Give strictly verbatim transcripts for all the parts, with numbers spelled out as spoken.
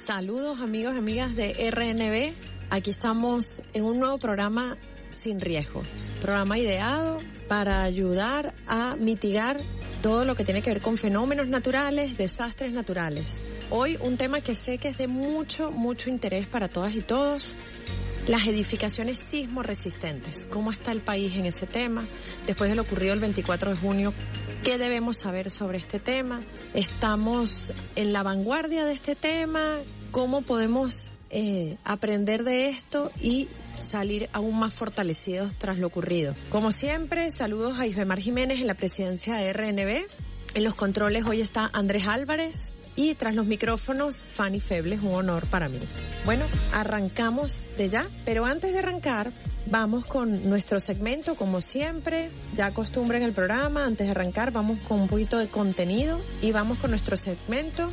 Saludos amigos y amigas de R N B. Aquí estamos en un nuevo programa Sin Riesgo. Programa ideado para ayudar a mitigar todo lo que tiene que ver con fenómenos naturales, desastres naturales. Hoy un tema que sé que es de mucho, mucho interés para todas y todos. Las edificaciones sismo resistentes. ¿Cómo está el país en ese tema? Después de lo ocurrido el veinticuatro de junio, ¿qué debemos saber sobre este tema? ¿Estamos en la vanguardia de este tema? ¿Cómo podemos eh, aprender de esto y salir aún más fortalecidos tras lo ocurrido? Como siempre, saludos a Isbemar Jiménez en la presidencia de R N B. En los controles hoy está Andrés Álvarez. Y tras los micrófonos, Fanny Febles, un honor para mí. Bueno, arrancamos de ya, pero antes de arrancar, vamos con nuestro segmento, como siempre, ya costumbre en el programa. Antes de arrancar, vamos con un poquito de contenido y vamos con nuestro segmento.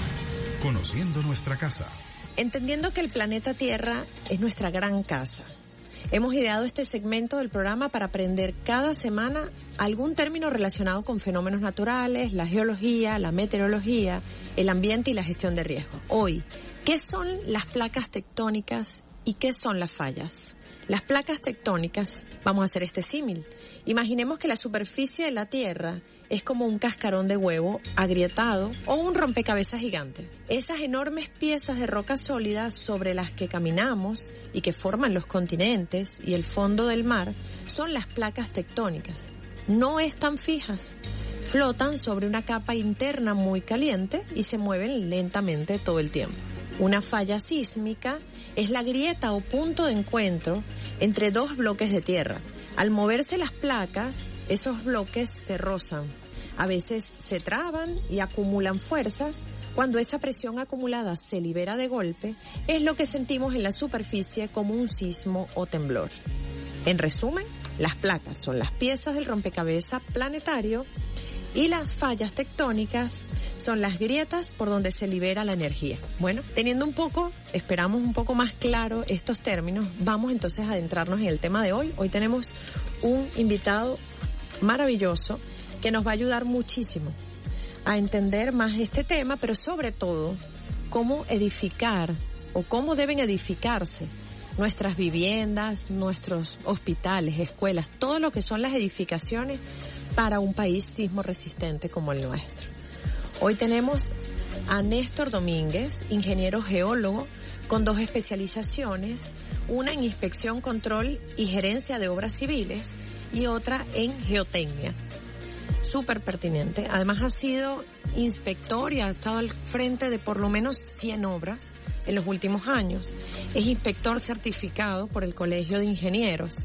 Conociendo nuestra casa. Entendiendo que el planeta Tierra es nuestra gran casa. Hemos ideado este segmento del programa para aprender cada semana algún término relacionado con fenómenos naturales, la geología, la meteorología, el ambiente y la gestión de riesgo. Hoy, ¿qué son las placas tectónicas y qué son las fallas? Las placas tectónicas, vamos a hacer este símil. Imaginemos que la superficie de la Tierra es como un cascarón de huevo agrietado o un rompecabezas gigante. Esas enormes piezas de roca sólida sobre las que caminamos y que forman los continentes y el fondo del mar son las placas tectónicas. No están fijas, flotan sobre una capa interna muy caliente y se mueven lentamente todo el tiempo. Una falla sísmica es la grieta o punto de encuentro entre dos bloques de tierra. Al moverse las placas, esos bloques se rozan. A veces se traban y acumulan fuerzas. Cuando esa presión acumulada se libera de golpe, es lo que sentimos en la superficie como un sismo o temblor. En resumen, las placas son las piezas del rompecabezas planetario y las fallas tectónicas son las grietas por donde se libera la energía. Bueno, teniendo un poco, esperamos un poco más claro estos términos, vamos entonces a adentrarnos en el tema de hoy. Hoy tenemos un invitado maravilloso que nos va a ayudar muchísimo a entender más este tema, pero sobre todo, cómo edificar o cómo deben edificarse nuestras viviendas, nuestros hospitales, escuelas, todo lo que son las edificaciones para un país sismo resistente como el nuestro. Hoy tenemos a Néstor Domínguez, ingeniero geólogo con dos especializaciones, una en inspección, control y gerencia de obras civiles y otra en geotecnia. Súper pertinente. Además ha sido inspector y ha estado al frente de por lo menos cien obras en los últimos años. Es inspector certificado por el Colegio de Ingenieros.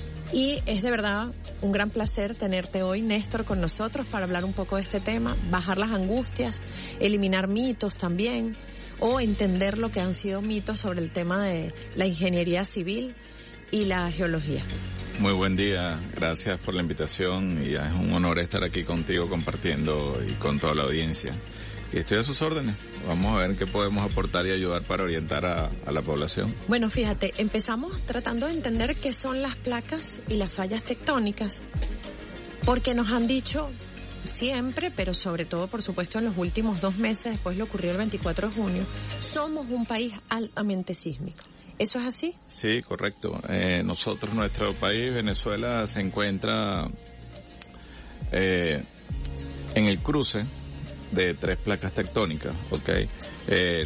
Y es de verdad un gran placer tenerte hoy, Néstor, con nosotros para hablar un poco de este tema, bajar las angustias, eliminar mitos también, o entender lo que han sido mitos sobre el tema de la ingeniería civil y la geología. Muy buen día, gracias por la invitación y es un honor estar aquí contigo compartiendo y con toda la audiencia. Y estoy a sus órdenes. Vamos a ver qué podemos aportar y ayudar para orientar a, a la población. Bueno, fíjate, empezamos tratando de entender qué son las placas y las fallas tectónicas, porque nos han dicho siempre, pero sobre todo, por supuesto, en los últimos dos meses, después lo ocurrió el veinticuatro de junio, somos un país altamente sísmico. ¿Eso es así? Sí, correcto. Eh, nosotros, nuestro país, Venezuela, se encuentra eh, en el cruce de tres placas tectónicas, ¿ok? Eh,